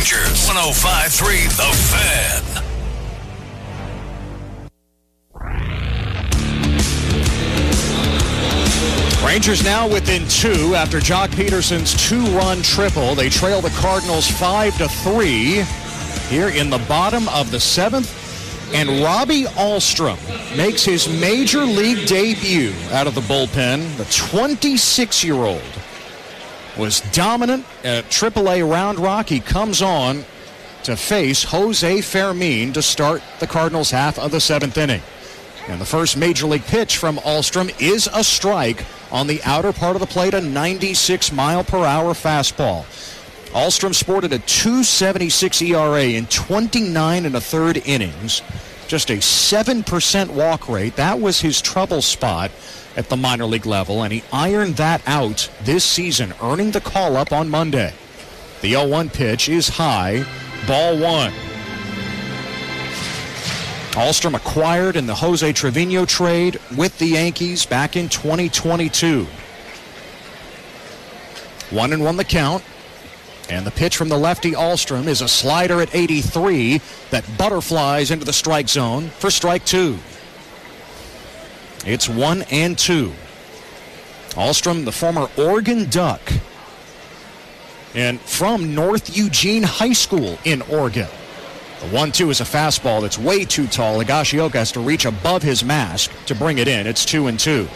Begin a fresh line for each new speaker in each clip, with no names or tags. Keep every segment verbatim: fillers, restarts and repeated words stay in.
Rangers, one oh five point three The Fan.
Rangers now within two after Jock Peterson's two-run triple. They trail the Cardinals five to three here in the bottom of the seventh. And Robbie Ahlstrom makes his major league debut out of the bullpen. The twenty-six-year-old was dominant at triple A Round Rock. He comes on to face Jose Fermin to start the Cardinals' half of the seventh inning. And the first major league pitch from Ahlstrom is a strike on the outer part of the plate, a ninety-six mile per hour fastball. Ahlstrom sported a two seventy-six E R A in twenty-nine and a third innings, just a seven percent walk rate. That was his trouble spot at the minor league level, and he ironed that out this season, earning the call-up on Monday. The oh one pitch is high, ball one. Ahlstrom acquired in the Jose Trevino trade with the Yankees back in twenty twenty-two. One and one the count. And the pitch from the lefty Ahlstrom is a slider at eighty-three that butterflies into the strike zone for strike two. It's one and two. Ahlstrom, the former Oregon Duck, and from North Eugene High School in Oregon. The one two is a fastball that's way too tall. Higashioka has to reach above his mask to bring it in. It's two and two.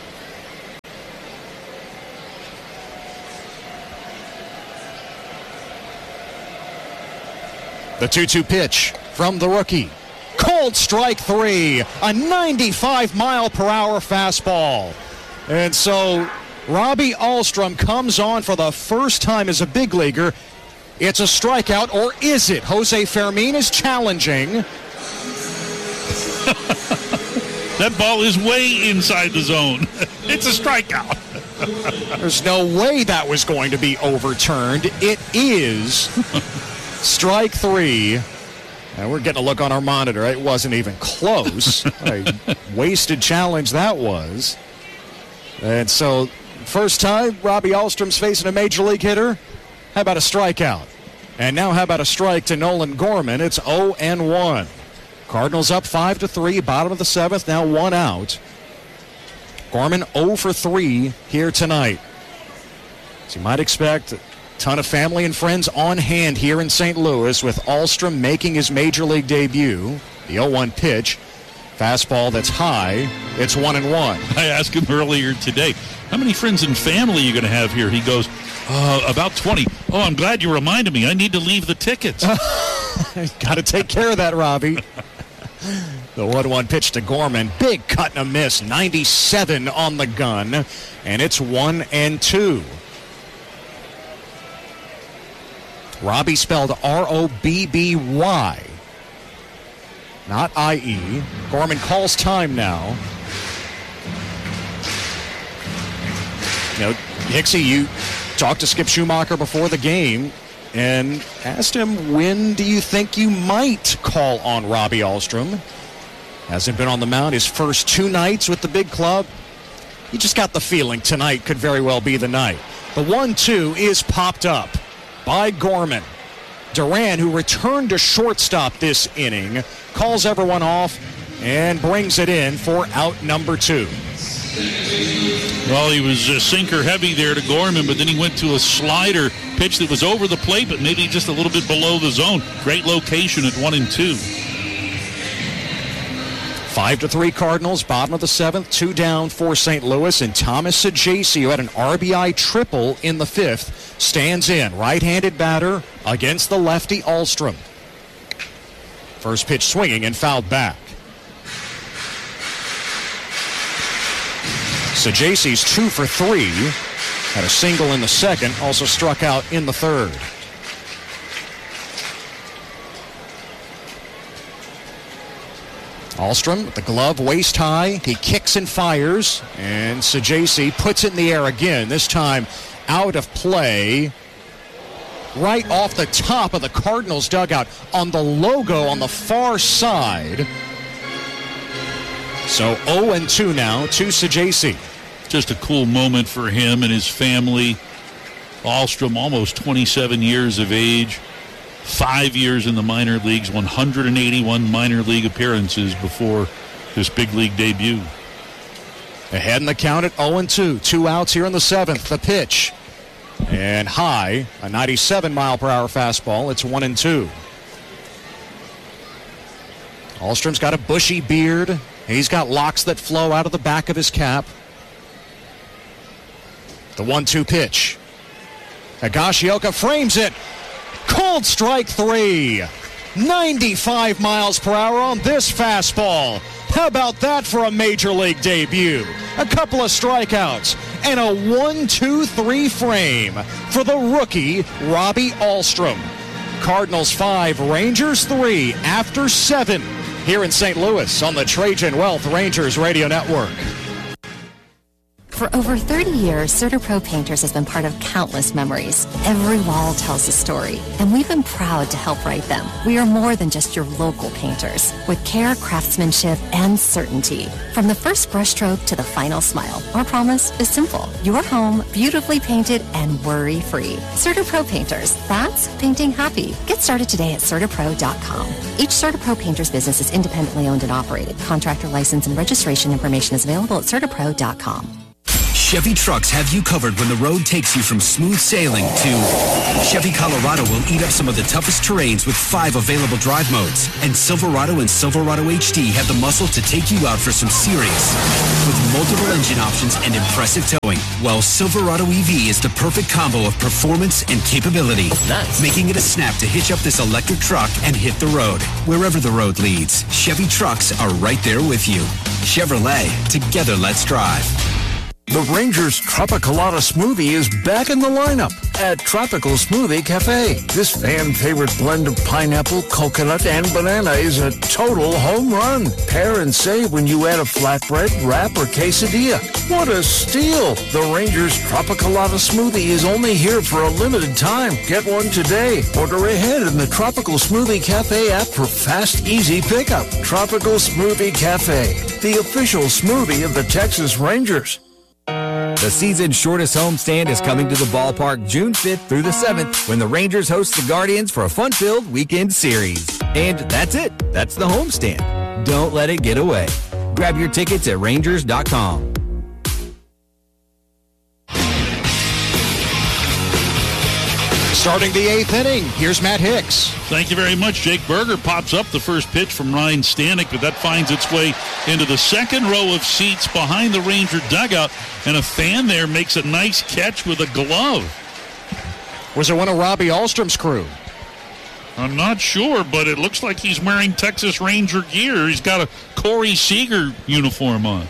The two two pitch from the rookie. Called strike three. A ninety-five mile per hour fastball. And so Robbie Ahlstrom comes on for the first time as a big leaguer. It's a strikeout, or is it? Jose Fermin is challenging.
That ball is way inside the zone. It's a strikeout.
There's no way that was going to be overturned. It is strike three. And we're getting a look on our monitor. It wasn't even close. A wasted challenge that was. And so, first time Robbie Ahlstrom's facing a major league hitter. How about a strikeout? And now how about a strike to Nolan Gorman? It's oh and one. Cardinals up five to three, bottom of the seventh, now one out. Gorman oh for three here tonight. As you might expect, a ton of family and friends on hand here in Saint Louis with Ahlstrom making his major league debut. The oh one pitch. Fastball that's high. It's one and one.
I asked him earlier today, how many friends and family are you going to have here? He goes, uh, about twenty. Oh, I'm glad you reminded me. I need to leave the tickets.
Got to take care of that, Robbie. The one one pitch to Gorman. Big cut and a miss. ninety-seven on the gun. And it's one and two. Robbie spelled R O B B Y. Not I E. Gorman calls time now. You know, Hicksy, you talked to Skip Schumacher before the game and asked him, when do you think you might call on Robbie Ahlstrom? Hasn't been on the mound his first two nights with the big club. You just got the feeling tonight could very well be the night. The one two is popped up by Gorman. Duran, who returned to shortstop this inning, calls everyone off and brings it in for out number two.
Well, he was uh, sinker heavy there to Gorman, but then he went to a slider pitch that was over the plate, but maybe just a little bit below the zone. Great location at one and two.
Five to three Cardinals, bottom of the seventh, two down for Saint Louis, and Thomas Saggese, who had an R B I triple in the fifth, stands in. Right-handed batter against the lefty Ahlstrom. First pitch swinging and fouled back. Saggese's two for three. Had a single in the second, also struck out in the third. Ahlstrom with the glove waist high. He kicks and fires, and Saggese puts it in the air again, this time out of play. Right off the top of the Cardinals dugout on the logo on the far side. So oh and two now to Saggese.
Just a cool moment for him and his family. Ahlstrom, almost twenty-seven years of age. five years in the minor leagues, one hundred eighty-one minor league appearances before this big league debut.
Ahead in the count at oh and two. Two outs here in the seventh. The pitch. And high, a ninety-seven mile per hour fastball. It's one and two. Ahlstrom's got a bushy beard. He's got locks that flow out of the back of his cap. The one two pitch. Higashioka frames it. Called strike three. ninety-five miles per hour on this fastball. How about that for a major league debut? A couple of strikeouts and a one two three frame for the rookie Robbie Ahlstrom. Cardinals five, Rangers three after seven here in Saint Louis on the Trajan Wealth Rangers Radio Network.
For over thirty years, CertaPro Painters has been part of countless memories. Every wall tells a story, and we've been proud to help write them. We are more than just your local painters, with care, craftsmanship, and certainty. From the first brushstroke to the final smile, our promise is simple. Your home, beautifully painted and worry-free. CertaPro Painters, that's painting happy. Get started today at CertaPro dot com. Each CertaPro Painters business is independently owned and operated. Contractor license and registration information is available at CertaPro dot com.
Chevy Trucks have you covered when the road takes you from smooth sailing to Chevy Colorado will eat up some of the toughest terrains with five available drive modes. And Silverado and Silverado H D have the muscle to take you out for some serious. With multiple engine options and impressive towing, while Silverado E V is the perfect combo of performance and capability. Nice. Making it a snap to hitch up this electric truck and hit the road. Wherever the road leads, Chevy Trucks are right there with you. Chevrolet, together let's drive.
The Rangers Tropicolata Smoothie is back in the lineup at Tropical Smoothie Cafe. This fan-favorite blend of pineapple, coconut, and banana is a total home run. Pair and save when you add a flatbread, wrap, or quesadilla. What a steal! The Rangers Tropicolata Smoothie is only here for a limited time. Get one today. Order ahead in the Tropical Smoothie Cafe app for fast, easy pickup. Tropical Smoothie Cafe, the official smoothie of the Texas Rangers.
The season's shortest homestand is coming to the ballpark June fifth through the seventh when the Rangers host the Guardians for a fun-filled weekend series. And that's it. That's the homestand. Don't let it get away. Grab your tickets at Rangers dot com.
Starting the eighth inning, here's Matt Hicks.
Thank you very much. Jake Burger pops up the first pitch from Ryan Stanek, but that finds its way into the second row of seats behind the Ranger dugout, and a fan there makes a nice catch with a glove.
Was it one of Robbie Ahlstrom's crew?
I'm not sure, but it looks like he's wearing Texas Ranger gear. He's got a Corey Seager uniform on.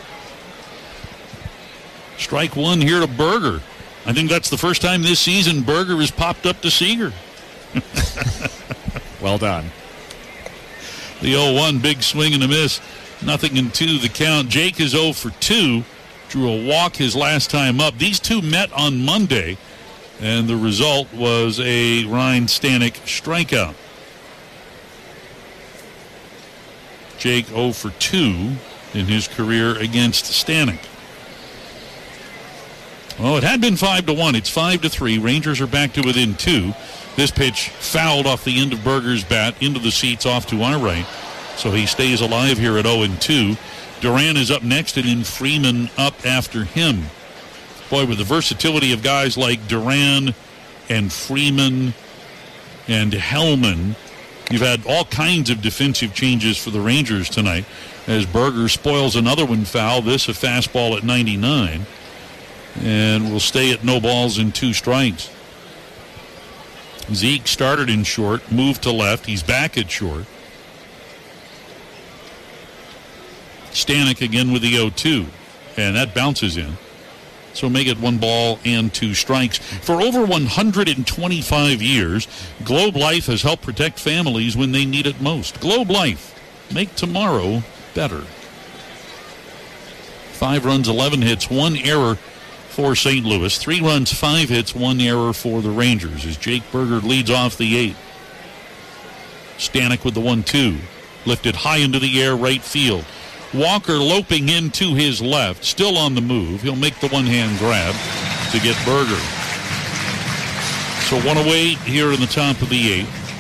Strike one here to Burger. I think that's the first time this season Burger has popped up to Seager.
Well done.
The oh one, big swing and a miss. Nothing in two, the count. Jake is oh for two. Drew a walk his last time up. These two met on Monday, and the result was a Ryan Stanek strikeout. Jake oh for two in his career against Stanek. Well, it had been five to one. It's five to three. Rangers are back to within two. This pitch fouled off the end of Burger's bat into the seats off to our right. So he stays alive here at oh and two. Duran is up next, and then Freeman up after him. Boy, with the versatility of guys like Duran and Freeman and Hellman, you've had all kinds of defensive changes for the Rangers tonight as Burger spoils another one foul. This a fastball at ninety-nine. And will stay at no balls and two strikes. Zeke started in short, moved to left. He's back at short. Stanek again with the oh two, and that bounces in. So make it one ball and two strikes. For over one hundred twenty-five years, Globe Life has helped protect families when they need it most. Globe Life, make tomorrow better. Five runs, eleven hits, one error for Saint Louis. Three runs, five hits, one error for the Rangers as Jake Burger leads off the eighth. Stanek with the one two. Lifted high into the air, right field. Walker loping in to his left, still on the move. He'll make the one-hand grab to get Burger. So one away here in the top of the eighth.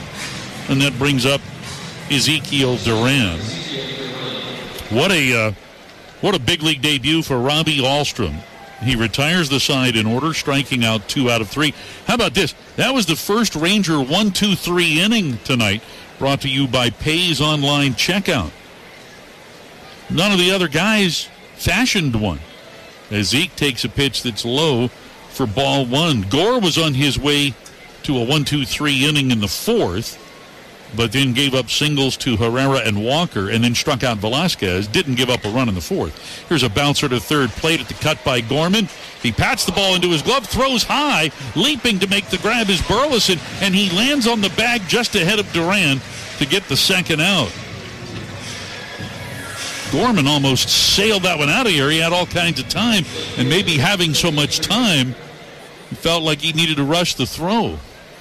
And that brings up Ezekiel Duran. What a uh, what a big league debut for Robbie Ahlstrom. He retires the side in order, striking out two out of three. How about this? That was the first Ranger one two three inning tonight, brought to you by Pays Online Checkout. None of the other guys fashioned one. As Zeke takes a pitch that's low for ball one. Gore was on his way to a one two three inning in the fourth, but then gave up singles to Herrera and Walker, and then struck out Velasquez. Didn't give up a run in the fourth. Here's a bouncer to third plate at the cut by Gorman. He pats the ball into his glove, throws high, leaping to make the grab is Burleson, and he lands on the bag just ahead of Duran to get the second out. Gorman almost sailed that one out of here. He had all kinds of time, and maybe having so much time, he felt like he needed to rush the throw.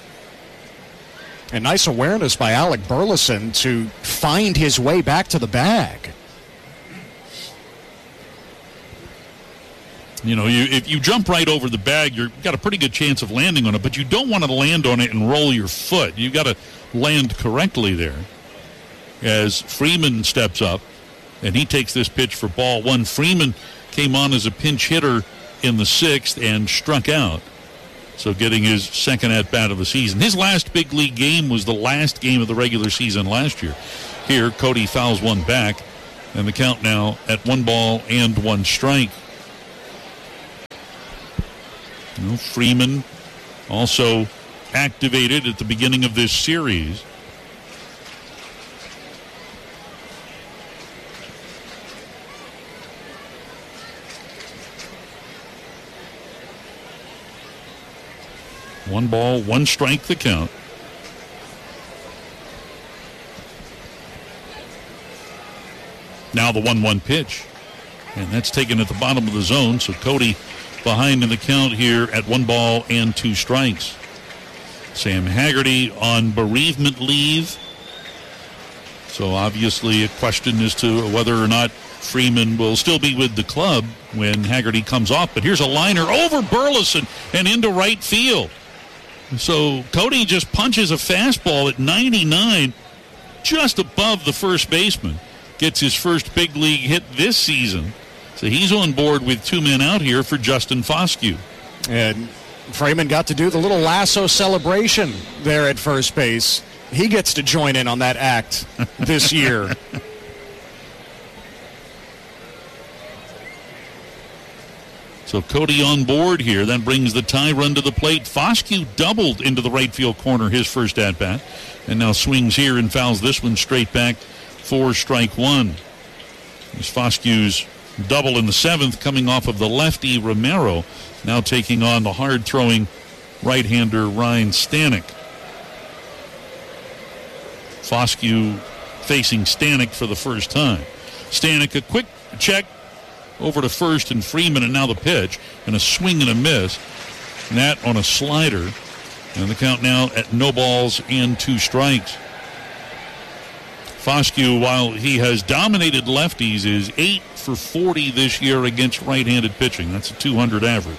And nice awareness by Alec Burleson to find his way back to the bag.
You know, you, if you jump right over the bag, you've got a pretty good chance of landing on it, but you don't want to land on it and roll your foot. You've got to land correctly there. As Freeman steps up, and he takes this pitch for ball one. Freeman came on as a pinch hitter in the sixth and struck out. So getting his second at-bat of the season. His last big league game was the last game of the regular season last year. Here, Cody fouls one back, and the count now at one ball and one strike. You know, Freeman also activated at the beginning of this series. One ball, one strike the count. Now the one one pitch. And that's taken at the bottom of the zone. So Cody behind in the count here at one ball and two strikes. Sam Haggerty on bereavement leave. So obviously a question as to whether or not Freeman will still be with the club when Haggerty comes off. But here's a liner over Burleson and into right field. So Cody just punches a fastball at ninety-nine, just above the first baseman. Gets his first big league hit this season. So he's on board with two men out here for Justin Foscue.
And Freeman got to do the little lasso celebration there at first base. He gets to join in on that act this year.
So Cody on board here. That brings the tie run to the plate. Foscue doubled into the right field corner his first at-bat. And now swings here and fouls this one straight back for strike one. There's Foscue's double in the seventh coming off of the lefty Romero. Now taking on the hard-throwing right-hander Ryan Stanek. Foscue facing Stanek for the first time. Stanek, a quick check over to first and Freeman, and now the pitch, and a swing and a miss. And that on a slider. And the count now at no balls and two strikes. Foscue, while he has dominated lefties, is eight for forty this year against right-handed pitching. That's a two hundred average.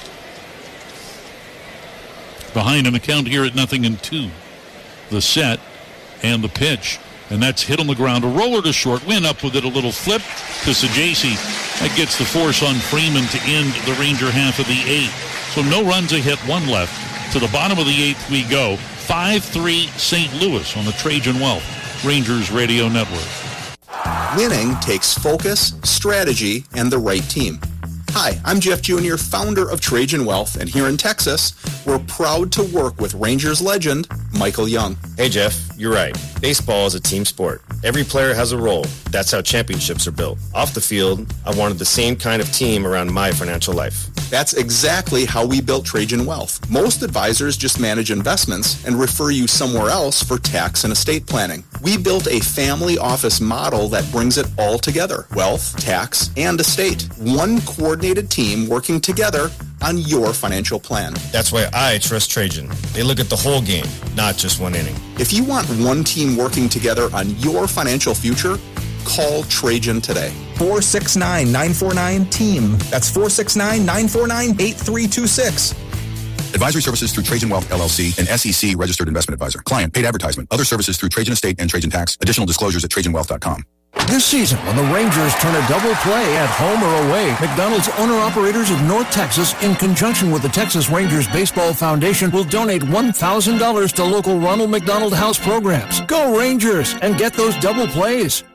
Behind in the count here at nothing and two. The set and the pitch. And that's hit on the ground. A roller to short. Went up with it, a little flip to Sajaci. That gets the force on Freeman to end the Ranger half of the eighth. So no runs, a hit, one left. To the bottom of the eighth we go. five three Saint Louis on the Trajan Wealth Rangers Radio Network.
Winning takes focus, strategy, and the right team. Hi, I'm Jeff Junior, founder of Trajan Wealth, and here in Texas, we're proud to work with Rangers legend, Michael Young.
Hey, Jeff, you're right. Baseball is a team sport. Every player has a role. That's how championships are built. Off the field, I wanted the same kind of team around my financial life.
That's exactly how we built Trajan Wealth. Most advisors just manage investments and refer you somewhere else for tax and estate planning. We built a family office model that brings it all together. Wealth, tax, and estate. One coordinated team working together on your financial plan.
That's why I trust Trajan. They look at the whole game, not just one inning.
If you want one team working together on your financial future, call Trajan today.
four six nine, nine four nine, TEAM. That's four six nine, nine four nine, eight three two six. Advisory services through Trajan Wealth, L L C, an S E C registered investment advisor. Client, paid advertisement. Other services through Trajan Estate and Trajan Tax. Additional disclosures at Trajan Wealth dot com.
This season, when the Rangers turn a double play at home or away, McDonald's owner-operators of North Texas, in conjunction with the Texas Rangers Baseball Foundation, will donate one thousand dollars to local Ronald McDonald House programs. Go Rangers and get those double plays.